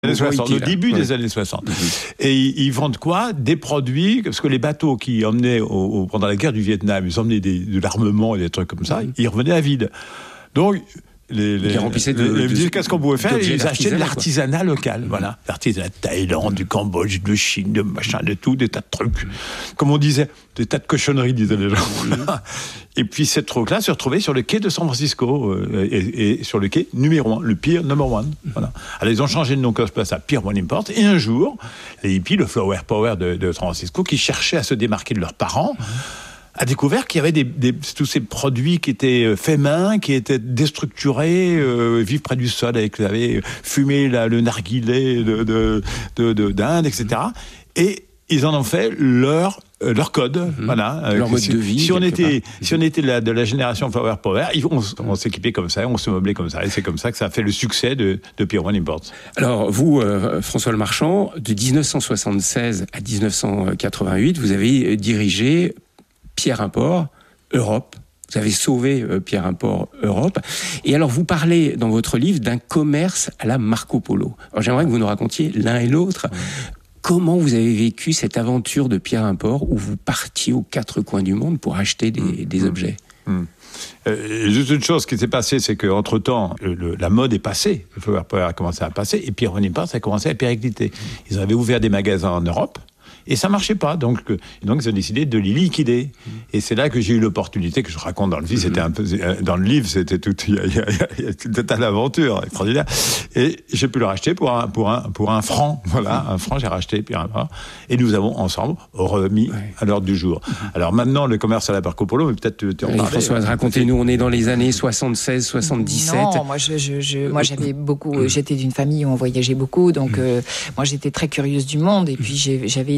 Années 60, au début des années 60. Et ils vendent quoi? Des produits, parce que les bateaux qui emmenaient pendant la guerre du Vietnam, ils emmenaient de l'armement et des trucs comme ça, ils revenaient à vide. Donc, ils remplissaient qu'est-ce qu'on pouvait faire? Ils achetaient de l'artisanat local, voilà. L'artisanat de Thaïlande, du Cambodge, de Chine, de machin, de tout, des tas de trucs. Comme on disait, des tas de cochonneries, disaient les gens. Et puis cette troque-là se retrouvait sur le quai de San Francisco, et sur le quai numéro 1, le Pier Number 1. Voilà. Alors ils ont changé de nom comme ça à Pier One Import, et un jour, les hippies, le Flower Power de San Francisco, qui cherchaient à se démarquer de leurs parents, a découvert qu'il y avait tous ces produits qui étaient faits main, qui étaient déstructurés, vivent près du sol, avec fumé le narguilé d'Inde, etc. Et ils en ont fait leur code, voilà. Leur mode de vie. Si on était de la génération Flower Power, on s'équipait comme ça, on se meublait comme ça, et c'est comme ça que ça a fait le succès de Pier One Imports. Alors vous, François Lemarchand, de 1976 à 1988, vous avez dirigé Pierre Import Europe. Vous avez sauvé Pierre Import Europe. Et alors, vous parlez dans votre livre d'un commerce à la Marco Polo. Alors, j'aimerais que vous nous racontiez l'un et l'autre. Comment vous avez vécu cette aventure de Pierre Import où vous partiez aux quatre coins du monde pour acheter des objets? Juste une chose qui s'est passée, c'est qu'entre-temps, la mode est passée. Le Flower Power a commencé à passer, et Pier One Import a commencé à péricliter. Ils avaient ouvert des magasins en Europe, et ça marchait pas, donc ils ont décidé de les liquider. Et c'est là que j'ai eu l'opportunité, que je raconte dans le livre, c'était un peu, dans le livre, c'était tout, il y a tout un aventure extraordinaire. Et j'ai pu le racheter pour un franc, voilà, un franc, j'ai racheté, puis et nous avons ensemble remis à l'ordre du jour. Alors maintenant, le commerce à la Marco Polo, mais peut-être tu en parlais. Françoise, racontez-nous, on est dans les années 76, 77. Non, moi j'avais beaucoup, j'étais d'une famille où on voyageait beaucoup, donc moi j'étais très curieuse du monde, et puis j'avais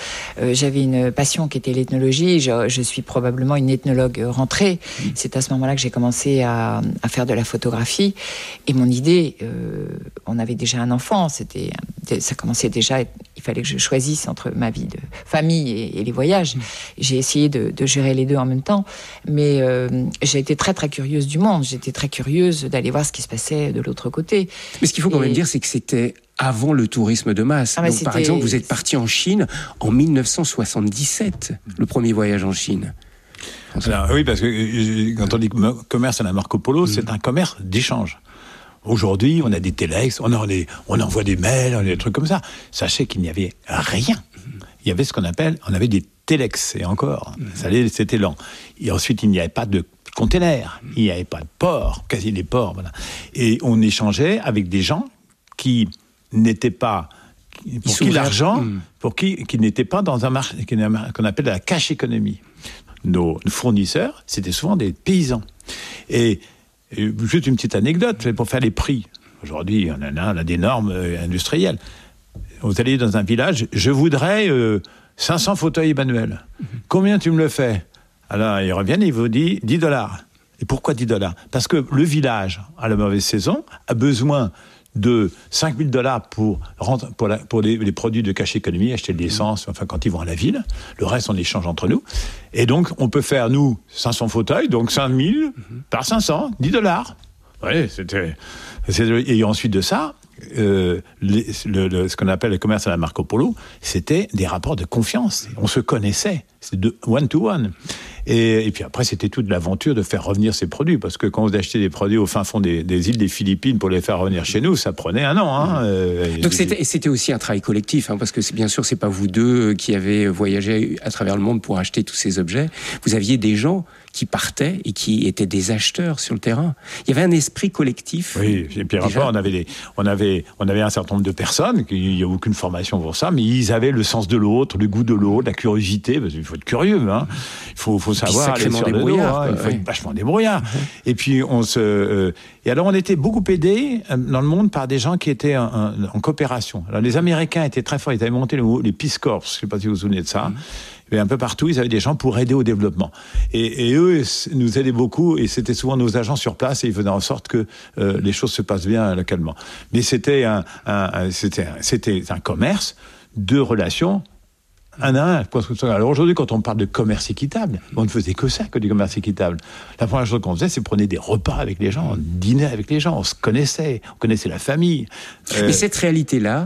une passion qui était l'ethnologie. Je suis probablement une ethnologue rentrée. C'est à ce moment-là que j'ai commencé à faire de la photographie. Et mon idée, on avait déjà un enfant. Ça commençait déjà. Il fallait que je choisisse entre ma vie de famille et les voyages. J'ai essayé de gérer les deux en même temps. Mais j'ai été très très curieuse du monde. J'étais très curieuse d'aller voir ce qui se passait de l'autre côté. Mais ce qu'il faut quand même dire, c'est que c'était avant le tourisme de masse. Donc, par exemple, vous êtes parti en Chine en 1977, le premier voyage en Chine. Alors, oui, parce que quand on dit commerce à la Marco Polo, c'est un commerce d'échange. Aujourd'hui, on a des téléx, on envoie des mails, on a des trucs comme ça. Sachez qu'il n'y avait rien. Il y avait on avait des téléx, et encore, c'était lent. Et ensuite, il n'y avait pas de containers, il n'y avait pas de port, quasi les ports, voilà. Et on échangeait avec des gens qui n'étaient pas, pour qui l'argent, qui n'étaient pas dans un marché qu'on appelle la cash economy. Nos fournisseurs, c'était souvent des paysans. Et juste une petite anecdote, pour faire les prix. Aujourd'hui, on a des normes industrielles. Vous allez dans un village, je voudrais 500 fauteuils manuels. Combien tu me le fais? Alors, ils reviennent et ils vous disent $10. Et pourquoi $10? Parce que le village, à la mauvaise saison, a besoin de $5,000 pour les produits de cash économie, acheter de l'essence, enfin quand ils vont à la ville. Le reste, on échange entre nous. Et donc, on peut faire, nous, 500 fauteuils, donc 5 000 par 500, $10. Oui, et ensuite de ça, ce qu'on appelle le commerce à la Marco Polo, c'était des rapports de confiance. On se connaissait. C'était de one-to-one. Et puis après, c'était toute l'aventure de faire revenir ces produits. Parce que quand vous achetez des produits au fin fond des îles des Philippines pour les faire revenir chez nous, ça prenait un an. Donc c'était aussi un travail collectif, parce que bien sûr, c'est pas vous deux qui avez voyagé à travers le monde pour acheter tous ces objets. Vous aviez des gens qui partaient et qui étaient des acheteurs sur le terrain. Il y avait un esprit collectif. Oui, et puis après, on avait un certain nombre de personnes, il n'y a aucune formation pour ça, mais ils avaient le sens de l'autre, le goût de l'autre, la curiosité, parce qu'il faut être curieux, il faut savoir aller sur le dos, il faut être vachement débrouillard. Et puis et alors on était beaucoup aidés dans le monde par des gens qui étaient en coopération. Alors les Américains étaient très forts, ils avaient monté les Peace Corps, je ne sais pas si vous vous souvenez de ça. Mais un peu partout, ils avaient des gens pour aider au développement. Et eux nous aidaient beaucoup, et c'était souvent nos agents sur place, et ils faisaient en sorte que les choses se passent bien localement. Mais c'était un commerce de relations un à un. Alors aujourd'hui, quand on parle de commerce équitable, on ne faisait que ça, que du commerce équitable. La première chose qu'on faisait, c'est prenait des repas avec les gens, on dînait avec les gens, on se connaissait, on connaissait la famille. Mais cette réalité-là,